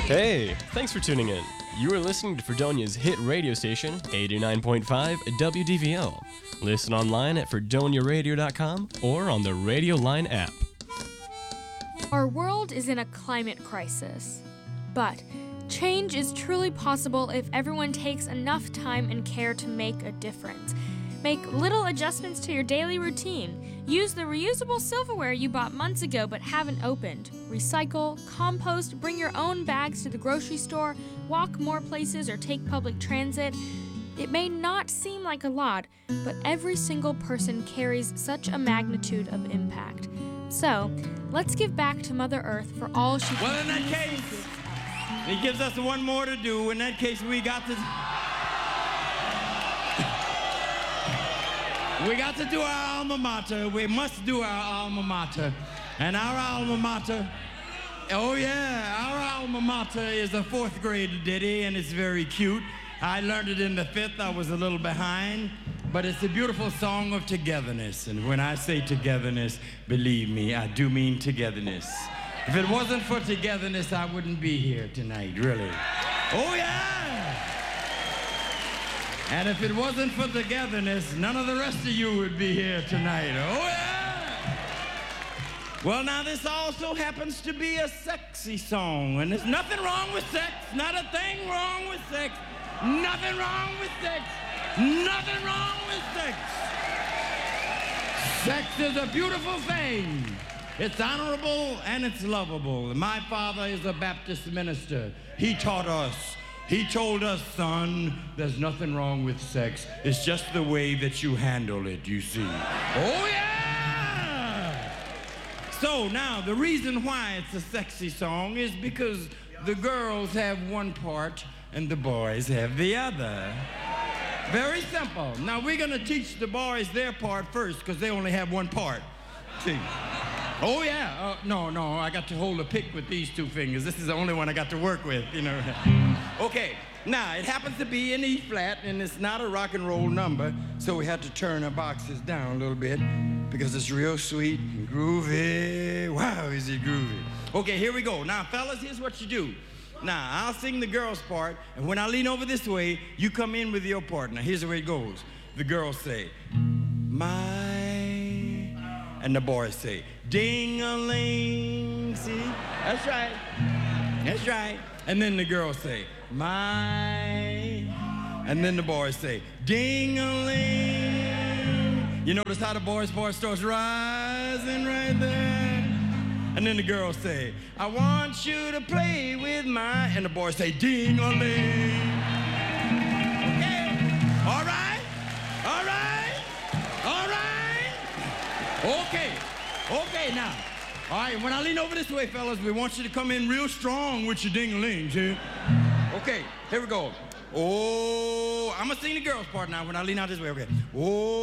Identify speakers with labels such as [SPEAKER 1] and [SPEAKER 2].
[SPEAKER 1] Hey, thanks for tuning in. You are listening to Fredonia's hit radio station, 89.5 WDVO. Listen online at fredoniaradio.com or on the Radio Line app.
[SPEAKER 2] Our world is in a climate crisis, but change is truly possible if everyone takes enough time and care to make a difference. Make little adjustments to your daily routine. Use the reusable silverware you bought months ago but haven't opened. Recycle, compost, bring your own bags to the grocery store, walk more places, or take public transit. It may not seem like a lot, but every single person carries such a magnitude of impact. So, let's give back to Mother Earth for all she
[SPEAKER 3] Well, in that case, it gives us one more to do. In that case, we got to do our alma mater. We must do our alma mater. And our alma mater, oh yeah, our alma mater is a 4th grade ditty, and it's very cute. I learned it in the 5th. I was a little behind. But it's a beautiful song of togetherness. And when I say togetherness, believe me, I do mean togetherness. If it wasn't for togetherness, I wouldn't be here tonight, really. Oh, yeah! And if it wasn't for togetherness, none of the rest of you would be here tonight. Oh, yeah! Well, now, this also happens to be a sexy song. And there's nothing wrong with sex. Not a thing wrong with sex. Nothing wrong with sex. Nothing wrong with sex. Sex is a beautiful thing. It's honorable and it's lovable. My father is a Baptist minister. He taught us. He told us, son, there's nothing wrong with sex. It's just the way that you handle it, you see. Oh, yeah! So now, the reason why it's a sexy song is because the girls have one part and the boys have the other. Very simple. Now, we're going to teach the boys their part first because they only have one part. See? Oh, yeah. No, I got to hold a pick with these 2 fingers. This is the only one I got to work with, you know. Okay. Now, it happens to be in E flat, and it's not a rock and roll number, so we had to turn our boxes down a little bit because it's real sweet and groovy. Wow, is it groovy. Okay, here we go. Now, fellas, here's what you do. Now, I'll sing the girls' part, and when I lean over this way, you come in with your part. Now, here's the way it goes. The girls say, my, and the boys say, ding-a-ling. See? That's right. That's right. And then the girls say, my, and then the boys say, ding-a-ling. You notice how the boys' part starts rising right there? And then the girls say, I want you to play with my, and the boys say, ding-a-ling. Okay, all right, all right, all right. Okay, now. All right, when I lean over this way, fellas, we want you to come in real strong with your ding-a-ling, see? Okay, here we go. Oh, I'm gonna sing the girls' part now when I lean out this way, okay. Oh.